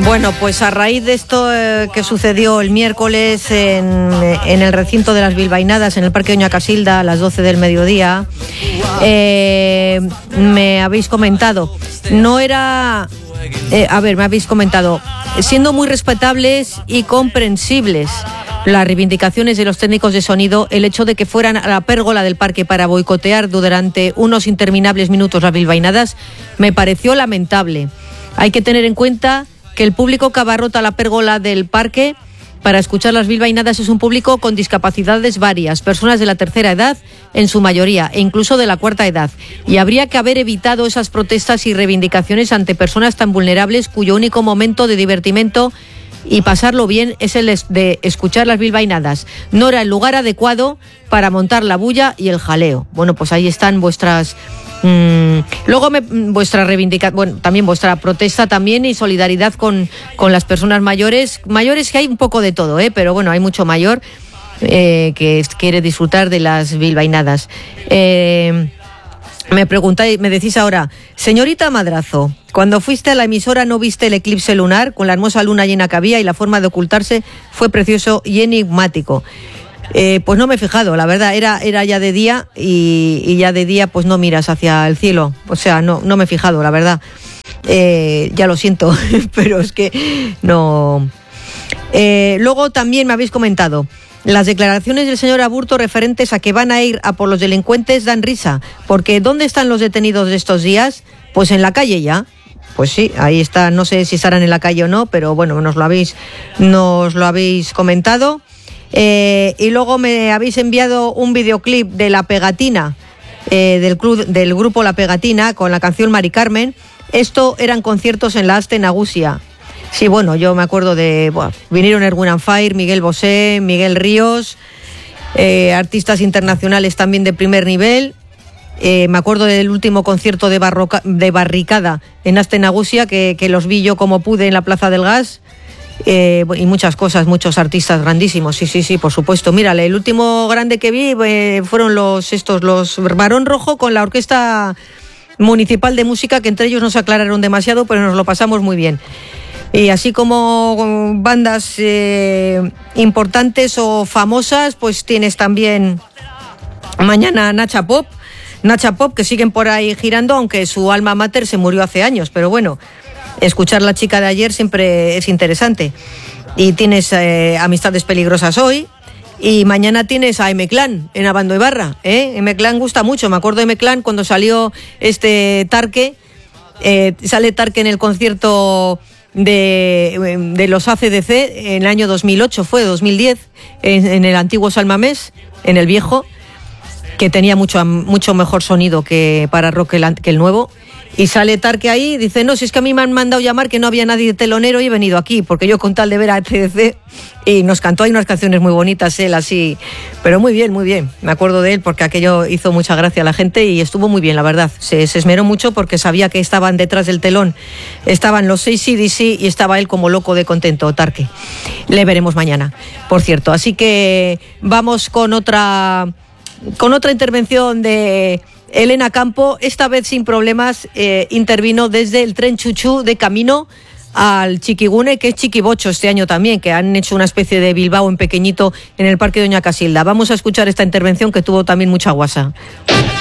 Bueno, pues a raíz de esto que sucedió el miércoles en el recinto de las bilbainadas en el Parque Doña Casilda a las 12 del mediodía, me habéis comentado, me habéis comentado, siendo muy respetables y comprensibles las reivindicaciones de los técnicos de sonido, el hecho de que fueran a la pérgola del parque para boicotear durante unos interminables minutos las bilbainadas me pareció lamentable. Hay que tener en cuenta que el público que abarrota la pérgola del parque para escuchar las bilbainadas es un público con discapacidades varias, personas de la tercera edad en su mayoría e incluso de la cuarta edad. Y habría que haber evitado esas protestas y reivindicaciones ante personas tan vulnerables cuyo único momento de divertimento y pasarlo bien es el de escuchar las bilbainadas. No era el lugar adecuado para montar la bulla y el jaleo. Bueno, pues ahí están vuestras... luego vuestra reivindicación, bueno, también vuestra protesta también y solidaridad con las personas mayores que hay un poco de todo, pero bueno, hay mucho mayor que quiere disfrutar de las bilbainadas. Me preguntáis, me decís ahora, señorita Madrazo, cuando fuiste a la emisora no viste el eclipse lunar con la hermosa luna llena que había y la forma de ocultarse fue precioso y enigmático. Pues no me he fijado, la verdad, era ya de día y ya de día pues no miras hacia el cielo, o sea, no me he fijado, la verdad, ya lo siento, pero es que no. Luego también me habéis comentado, las declaraciones del señor Aburto referentes a que van a ir a por los delincuentes dan risa, porque ¿dónde están los detenidos de estos días? Pues en la calle ya. Pues sí, ahí está, no sé si estarán en la calle o no, pero bueno, nos lo habéis comentado. Y luego me habéis enviado un videoclip de La Pegatina, del grupo La Pegatina, con la canción Mari Carmen. Esto eran conciertos en la Aste Nagusia. Sí, bueno, yo me acuerdo vinieron Erwin and Fire, Miguel Bosé, Miguel Ríos, artistas internacionales también de primer nivel. Me acuerdo del último concierto de Barricada en Aste Nagusia, que los vi yo como pude en la Plaza del Gas. Y muchas cosas, muchos artistas grandísimos, sí, por supuesto. Mírale, el último grande que vi fueron los Barón Rojo con la Orquesta Municipal de Música, que entre ellos no se aclararon demasiado, pero nos lo pasamos muy bien. Y así como bandas importantes o famosas, pues tienes también mañana Nacha Pop, que siguen por ahí girando, aunque su alma mater se murió hace años, pero bueno, escuchar la chica de ayer siempre es interesante. Y tienes Amistades Peligrosas hoy. Y mañana tienes a M-Clan en Abando Ibarra. M-Clan gusta mucho. Me acuerdo de M-Clan cuando salió Tarque. Sale Tarque en el concierto de los ACDC en el año 2008, fue 2010, en el antiguo Salmamés, en el viejo, que tenía mucho mejor sonido para rock que el nuevo. Y sale Tarque ahí y dice, no, si es que a mí me han mandado llamar que no había nadie de telonero y he venido aquí, porque yo con tal de ver a TDC, y nos cantó ahí unas canciones muy bonitas, él así, pero muy bien, me acuerdo de él porque aquello hizo mucha gracia a la gente y estuvo muy bien, la verdad, se esmeró mucho porque sabía que estaban detrás del telón, estaban los 6 CDC y estaba él como loco de contento, Tarque. Le veremos mañana, por cierto, así que vamos con otra intervención de Elena Campo, esta vez sin problemas, intervino desde el tren Chuchú de camino al Chiquigune, que es Chiquibocho este año también, que han hecho una especie de Bilbao en pequeñito en el Parque Doña Casilda. Vamos a escuchar esta intervención que tuvo también mucha guasa.